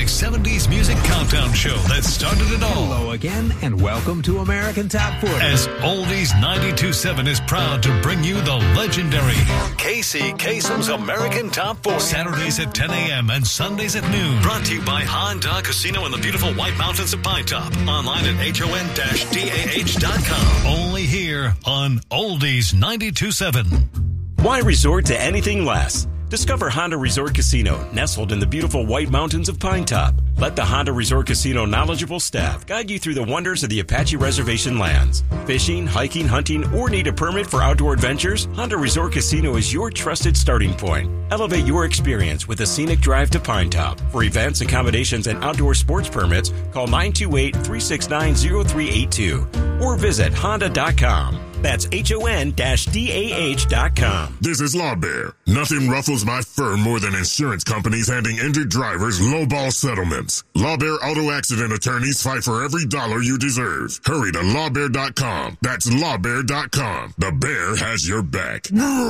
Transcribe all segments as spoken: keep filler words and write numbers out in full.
iconic seventies music countdown show that started it all. Hello again, and welcome to American Top forty. As Oldies ninety-two point seven is proud to bring you the legendary K C Kasem's American Top forty. Saturdays at ten a.m. and Sundays at noon. Brought to you by Honda Casino in the beautiful White Mountains of Pine Top. Online at H O N D A H dot com. Only here on Oldies ninety-two point seven. Why resort to anything less? Discover Honda Resort Casino, nestled in the beautiful White Mountains of Pine Top. Let the Honda Resort Casino knowledgeable staff guide you through the wonders of the Apache Reservation lands. Fishing, hiking, hunting, or need a permit for outdoor adventures? Honda Resort Casino is your trusted starting point. Elevate your experience with a scenic drive to Pine Top. For events, accommodations, and outdoor sports permits, call nine two eight, three six nine, zero three eight two or visit honda dot com. That's H O N D A H dot com. This is Law Bear. Nothing ruffles my fur more than insurance companies handing injured drivers lowball settlements. Law Bear Auto Accident Attorneys fight for every dollar you deserve. Hurry to law bear dot com. That's law bear dot com. The bear has your back.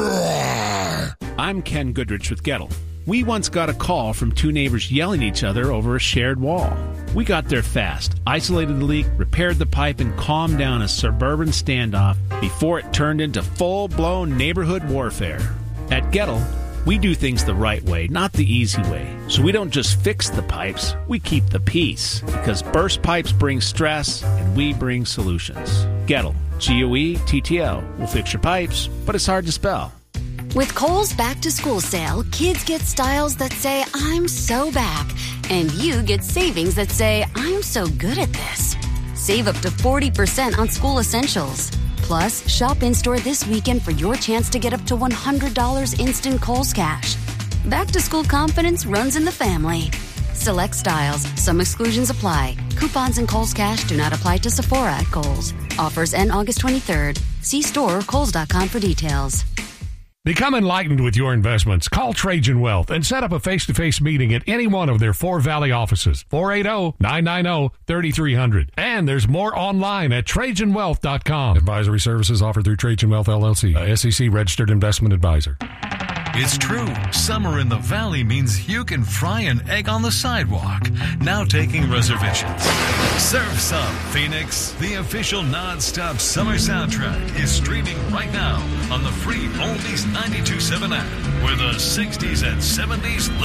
I'm Ken Goodrich with Gettle. We once got a call from two neighbors yelling at each other over a shared wall. We got there fast, isolated the leak, repaired the pipe, and calmed down a suburban standoff before it turned into full-blown neighborhood warfare. At Gettle, we do things the right way, not the easy way. So we don't just fix the pipes, we keep the peace. Because burst pipes bring stress, and we bring solutions. Gettle, G O E T T L. We'll fix your pipes, but it's hard to spell. With Kohl's back-to-school sale, kids get styles that say, I'm so back. And you get savings that say, I'm so good at this. Save up to forty percent on school essentials. Plus, shop in-store this weekend for your chance to get up to one hundred dollars instant Kohl's cash. Back-to-school confidence runs in the family. Select styles. Some exclusions apply. Coupons and Kohl's cash do not apply to Sephora at Kohl's. Offers end August twenty-third. See store or kohls dot com for details. Become enlightened with your investments. Call Trajan Wealth and set up a face-to-face meeting at any one of their Four Valley offices. four eight zero, nine nine zero, three three zero zero. And there's more online at trajan wealth dot com. Advisory services offered through Trajan Wealth, L L C, a S E C registered investment advisor. It's true. Summer in the Valley means you can fry an egg on the sidewalk. Now taking reservations. Surf's Up, Phoenix. The official non-stop summer soundtrack is streaming right now on the free Oldies ninety-two point seven app, where the sixties and seventies